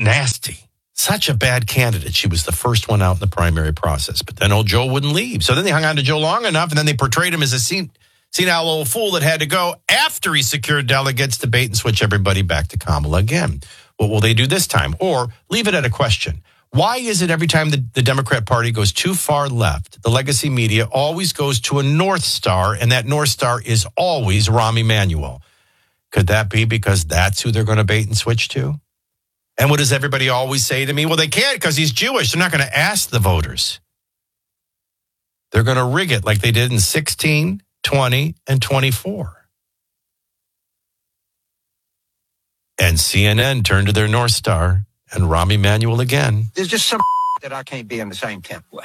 nasty. Such a bad candidate. She was the first one out in the primary process. But then old Joe wouldn't leave. So then they hung on to Joe long enough, and then they portrayed him as a senile old fool that had to go after he secured delegates to bait and switch everybody back to Kamala again. What will they do this time? Or leave it at a question. Why is it every time the Democrat Party goes too far left, the legacy media always goes to a North Star, and that North Star is always Rahm Emanuel? Could that be because that's who they're going to bait and switch to? And what does everybody always say to me? Well, they can't because he's Jewish. They're not going to ask the voters. They're going to rig it like they did in 16, 20, and 24. And CNN turned to their North Star and Rahm Emanuel again. There's just some that I can't be in the same tent with.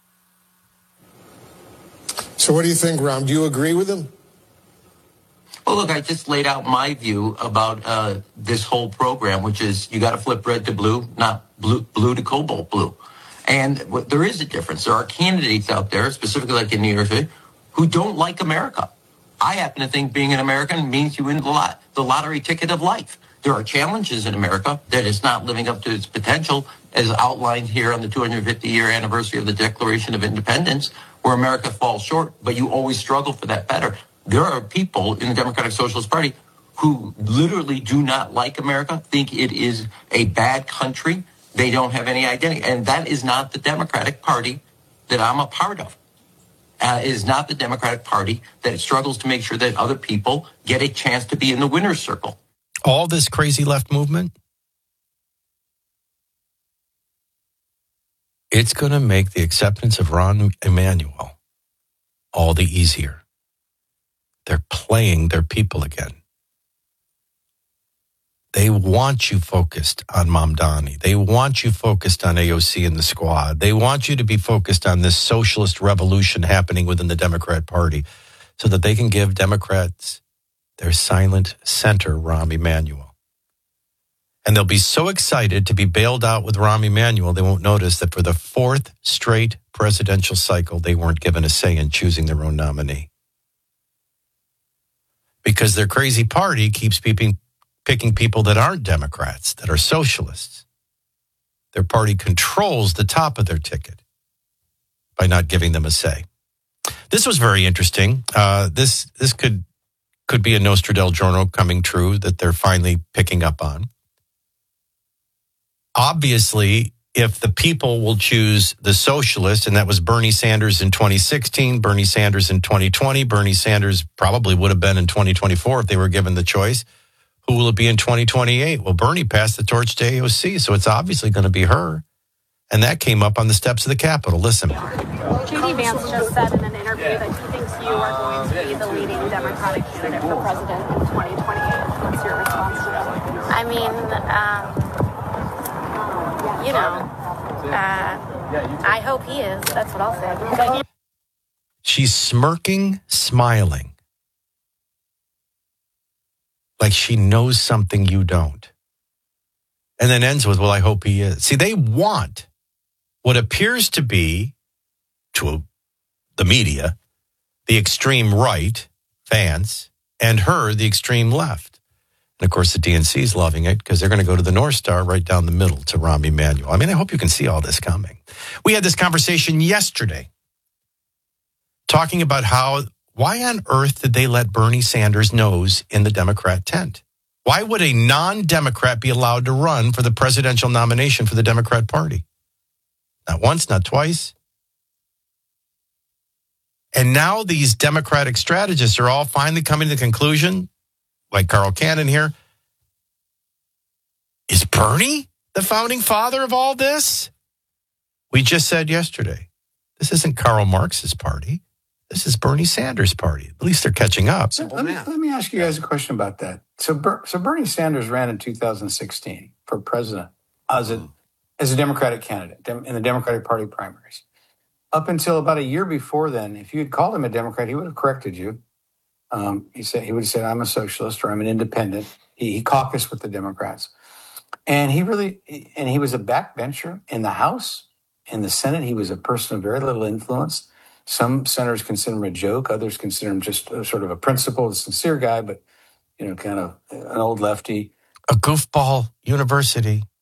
So what do you think, Rahm? Do you agree with him? Well, look, I just laid out my view about this whole program, which is you got to flip red to blue, not blue to cobalt blue. And there is a difference. There are candidates out there, specifically like in New York City, who don't like America. I happen to think being an American means you win the lottery ticket of life. There are challenges in America that is not living up to its potential, as outlined here on the 250-year anniversary of the Declaration of Independence, where America falls short, but you always struggle for that better. There are people in the Democratic Socialist Party who literally do not like America, think it is a bad country. They don't have any identity. And that is not the Democratic Party that I'm a part of. It is not the Democratic Party that struggles to make sure that other people get a chance to be in the winner's circle. All this crazy left movement, it's going to make the acceptance of Rahm Emanuel all the easier. They're playing their people again. They want you focused on Mamdani. They want you focused on AOC and the squad. They want you to be focused on this socialist revolution happening within the Democrat Party so that they can give Democrats their silent center, Rahm Emanuel. And they'll be so excited to be bailed out with Rahm Emanuel, they won't notice that for the fourth straight presidential cycle, they weren't given a say in choosing their own nominee. Because their crazy party keeps picking people that aren't Democrats, that are socialists. Their party controls the top of their ticket by not giving them a say. This was very interesting. This could be a Nostradel coming true that they're finally picking up on. Obviously, if the people will choose the socialist, and that was Bernie Sanders in 2016, Bernie Sanders in 2020, Bernie Sanders probably would have been in 2024 if they were given the choice. Who will it be in 2028? Well, Bernie passed the torch to AOC, so it's obviously going to be her. And that came up on the steps of the Capitol. Listen. J.D. Vance just said in an interview that he thinks you are going to be the leading Democratic candidate for president in 2028. What's your response to that? I mean, I hope he is. That's what I'll say. She's smirking, smiling. Like she knows something you don't. And then ends with, well, I hope he is. See, they want what appears to be, to the media, the extreme right, Vance, and her, the extreme left. And, of course, the DNC is loving it because they're going to go to the North Star right down the middle to Rahm Emanuel. I mean, I hope you can see all this coming. We had this conversation yesterday talking about why on earth did they let Bernie Sanders' nose in the Democrat tent? Why would a non-Democrat be allowed to run for the presidential nomination for the Democrat Party? Not once, not twice. And now these Democratic strategists are all finally coming to the conclusion, like Carl Cannon here, is Bernie the founding father of all this? We just said yesterday, this isn't Karl Marx's party. This is Bernie Sanders' party. At least they're catching up. So let me ask you guys a question about that. So Bernie Sanders ran in 2016 for president as a Democratic candidate in the Democratic Party primaries. Up until about a year before then, if you had called him a Democrat, he would have corrected you. He would have said, I'm a socialist or I'm an independent. He caucused with the Democrats. And he was a backbencher in the House. In the Senate, he was a person of very little influence. Some senators consider him a joke. Others consider him just sort of a principled, sincere guy, but, kind of an old lefty. A goofball university.